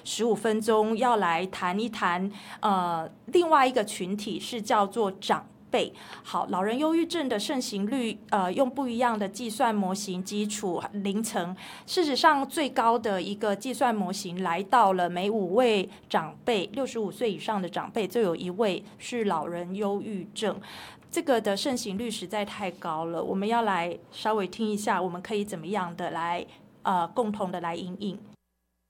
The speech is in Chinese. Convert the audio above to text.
15分钟，要来谈一谈另外一个群体是叫做长辈。好，老人忧郁症的盛行率，用不一样的计算模型基础0层，事实上最高的一个计算模型来到了每5位长辈，65岁以上的长辈就有1位是老人忧郁症。这个的盛行率实在太高了，我们要来稍微听一下，我们可以怎么样的来共同的来因应。